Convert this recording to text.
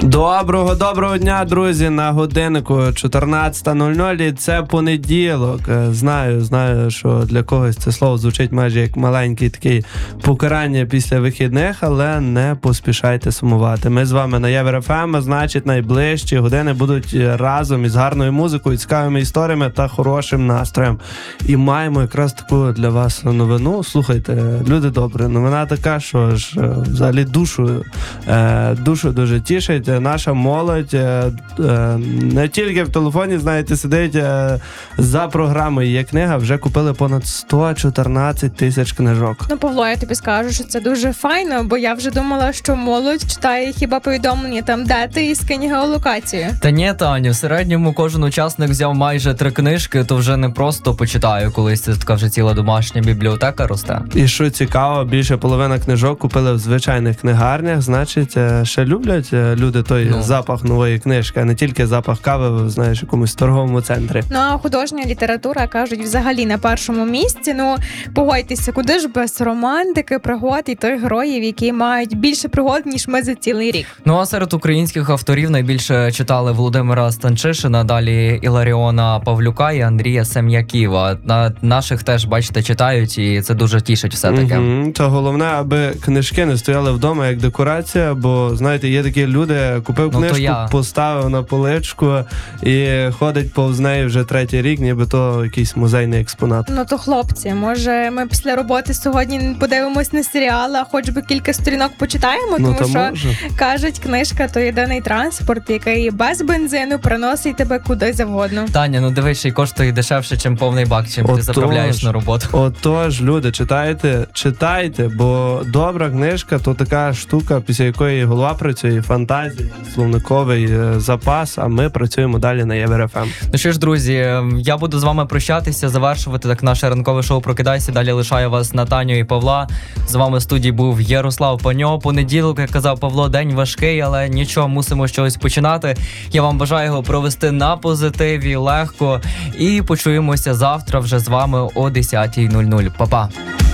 Доброго дня, друзі, на годиннику 14:00, і це понеділок. Знаю, що для когось це слово звучить майже як маленький такий покарання після вихідних, але не поспішайте сумувати. Ми з вами на Євер ФМ, значить найближчі години будуть разом із гарною музикою, цікавими історіями та хорошим настроєм. І маємо якраз таку для вас новину. Слухайте, люди добрі, новина така, що ж взагалі душу дуже тішить. Наша молодь не тільки в телефоні, знаєте, сидить за програмою «Є книга», вже купили понад 114 тисяч книжок. Ну, Павло, я тобі скажу, що це дуже файно, бо я вже думала, що молодь читає хіба повідомлення там, де ти, і скинь геолокацію. Та ні, Таню, в середньому кожен учасник взяв майже 3 книжки, то вже не просто почитаю, колись це така вже ціла домашня бібліотека росте. І що цікаво, більше половина книжок купили в звичайних книгарнях, значить, ще люблять люди той запах нової книжки, а не тільки запах кави, знаєш, в якомусь торговому центрі. Ну, а художня література, кажуть, взагалі на першому місці. Ну, погодьтеся, куди ж без романтики, пригод і тих героїв, які мають більше пригод, ніж ми за цілий рік. Ну, а серед українських авторів найбільше читали Володимира Станчишина, далі Іларіона Павлюка і Андрія Сем'яківа. Наших теж, бачите, читають, і це дуже тішить все-таки. Та головне, аби книжки не стояли вдома як декорація, бо, знаєте, є такі люди, купив книжку, поставив на поличку і ходить повз неї вже 3-й рік, ніби то якийсь музейний експонат. Ну то, хлопці, може ми після роботи сьогодні подивимось на серіал, а хоч би кілька сторінок почитаємо, тому що, кажуть, книжка – то єдиний транспорт, який без бензину приносить тебе куди завгодно. Таня, ну дивись, ще й коштує дешевше, чим повний бак, чим ти заправляєш на роботу. Отож, люди, читайте, бо добра книжка – то така штука, після якої голова працює, фантазія, словниковий запас, а ми працюємо далі на Євер ФМ. Ну що ж, друзі, я буду з вами прощатися, завершувати так наше ранкове шоу «Прокидайся». Далі лишаю вас на Таню і Павла. З вами в студії був Ярослав Паньо. Понеділок, як казав Павло, день важкий, але нічого, мусимо щось починати. Я вам бажаю його провести на позитиві, легко. І почуємося завтра вже з вами о 10:00. Па-па!